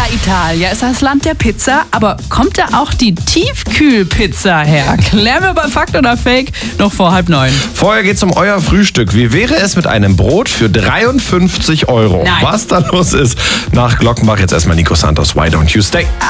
Italia ist das Land der Pizza, aber kommt da auch die Tiefkühlpizza her? Klären wir bei Fakt oder Fake noch vor 8:30. Vorher geht's um euer Frühstück. Wie wäre es mit einem Brot für 53 €? Nein. Was da los ist? Nach Glockenbach jetzt erstmal Nico Santos. Why don't you stay?